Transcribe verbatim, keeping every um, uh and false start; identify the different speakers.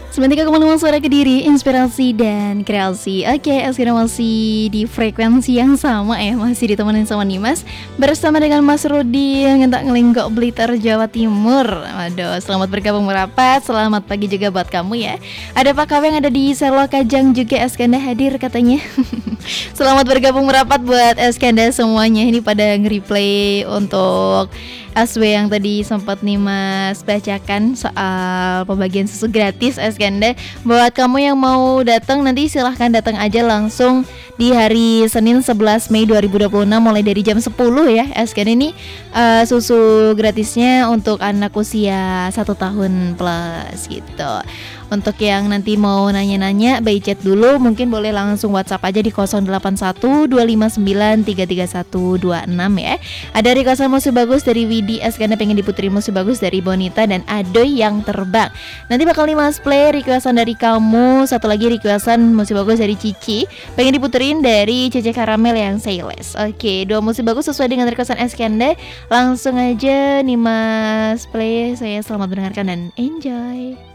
Speaker 1: Sebentar kamu suara Kediri, inspirasi dan kreasi. Oke, sekarang masih di frekuensi yang sama ya, masih ditemenin sama Nimas bersama dengan Mas Rudi yang ngentak ngelinggok Blitar, Jawa Timur. Aduh, selamat bergabung merapat, selamat pagi juga buat kamu ya. Ada Pak Kawe yang ada di Selo Kajang juga, Eskanda hadir katanya. Selamat bergabung merapat buat Eskanda semuanya. Ini pada nge-replay untuk S W yang tadi sempat Nimas bacakan soal pembagian susu gratis Eskanda. Buat kamu yang mau datang nanti silahkan datang aja langsung di hari Senin sebelas Mei dua ribu dua puluh enam mulai dari jam sepuluh ya. Eskanda ini uh, susu gratisnya untuk anak usia satu tahun plus gitu. Untuk yang nanti mau nanya-nanya by chat dulu, mungkin boleh langsung WhatsApp aja di nol delapan satu dua lima sembilan tiga tiga satu dua enam ya. Ada requestan musik bagus dari Widi Eskanda, pengen diputerin musik bagus dari Bonita dan Adoy yang terbang. Nanti bakal Nimas play requestan dari kamu. Satu lagi requestan musik bagus dari Cici, pengen diputerin dari Cece Karamel yang Sayless. Oke, dua musik bagus sesuai dengan requestan Eskanda. Langsung aja Nimas play. Saya selamat mendengarkan dan enjoy.